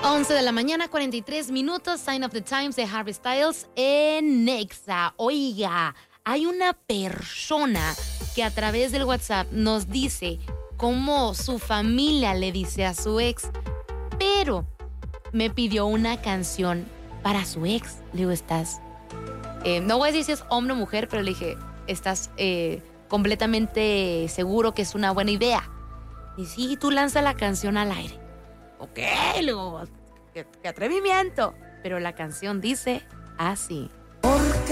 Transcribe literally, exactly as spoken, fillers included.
once de la mañana, cuarenta y tres minutos. Sign of the Times de Harry Styles en Nexa. Oiga, hay una persona que a través del WhatsApp nos dice cómo su familia le dice a su ex, pero me pidió una canción para su ex. Le digo, estás... Eh, no voy a decir si es hombre o mujer, pero le dije, ¿estás eh, completamente seguro que es una buena idea? Y sí, tú lanza la canción al aire. Ok, luego, qué, qué atrevimiento. Pero la canción dice así. Porque